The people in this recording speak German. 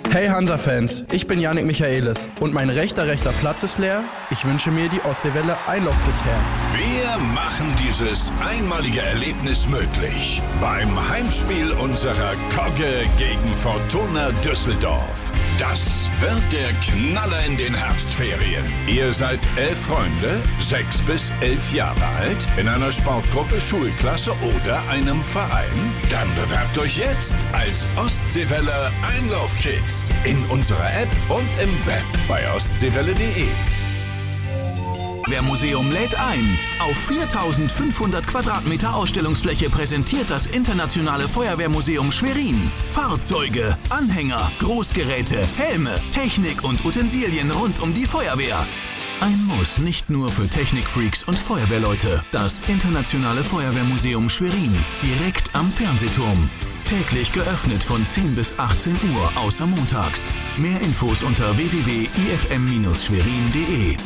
Hey Hansa-Fans, ich bin Yannick Michaelis und mein rechter Platz ist leer. Ich wünsche mir die Ostseewelle Einlaufkids her. Wir machen dieses einmalige Erlebnis möglich. Beim Heimspiel unserer Kogge gegen Fortuna Düsseldorf. Das wird der Knaller in den Herbstferien. Ihr seid 11 Freunde, 6 bis 11 Jahre alt, in einer Sportgruppe, Schulklasse oder einem Verein? Dann bewerbt euch jetzt als Ostseewelle Einlaufkids in unserer App und im Web bei ostseewelle.de. Feuerwehrmuseum lädt ein. Auf 4.500 Quadratmeter Ausstellungsfläche präsentiert das Internationale Feuerwehrmuseum Schwerin Fahrzeuge, Anhänger, Großgeräte, Helme, Technik und Utensilien rund um die Feuerwehr. Ein Muss nicht nur für Technikfreaks und Feuerwehrleute. Das Internationale Feuerwehrmuseum Schwerin, direkt am Fernsehturm. Täglich geöffnet von 10 bis 18 Uhr, außer montags. Mehr Infos unter www.ifm-schwerin.de.